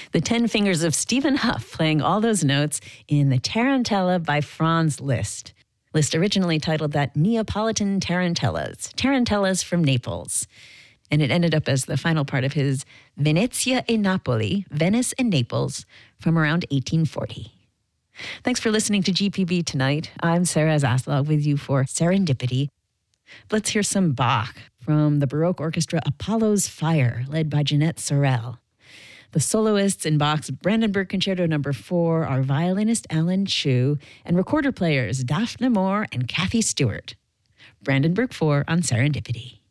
The 10 Fingers of Stephen Huff playing all those notes in the Tarantella by Franz Liszt. Liszt originally titled that Neapolitan Tarantellas from Naples. And it ended up as the final part of his Venezia e Napoli, Venice and Naples, from around 1840. Thanks for listening to GPB tonight. I'm Sarah Zaslav with you for Serendipity. Let's hear some Bach from the Baroque orchestra Apollo's Fire, led by Jeanette Sorel. The soloists in Bach's Brandenburg Concerto No. 4 are violinist Alan Chu and recorder players Daphne Moore and Kathy Stewart. Brandenburg 4 on Serendipity.